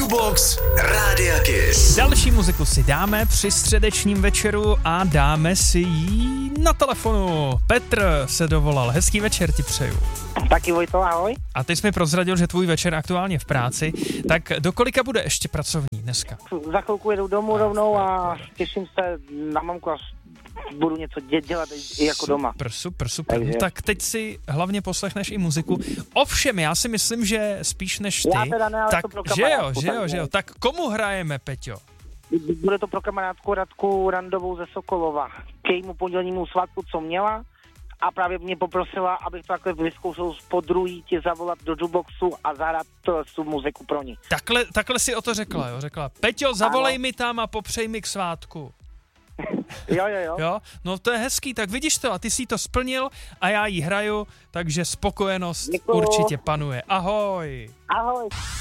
Jukebox Rádia Kiss. Další muziku si dáme při středečním večeru a dáme si ji na telefonu. Petr se dovolal. Hezký večer ti přeju. Taky Vojto, ahoj. A ty jsi mi prozradil, že tvůj večer aktuálně v práci. Tak do kolika bude ještě pracovní dneska? Za chvilku jedu domů rovnou a těším se na mamku, až budu něco dělat i jako doma. Super. Takže... No, tak teď si hlavně poslechneš i muziku. Ovšem, já si myslím, že spíš než ty. Já teda ne, ale tak, to pro že jo. Tak komu hrajeme, Peťo? Bude to pro kamarádku Radku Randovou ze Sokolova. K jejímu pondělnímu svátku, co měla. A právě mě poprosila, abych to takhle vyzkoušel podruhý ti zavolat do jukeboxu a zahrát tu muziku pro ní. Takhle si o to řekla, jo? Řekla, Peťo, zavolej mi tam a popřej mi k svátku. Jo. No to je hezký, tak vidíš to a ty jsi to splnil a já jí hraju, takže spokojenost Děkuju. určitě panuje. Ahoj. Ahoj.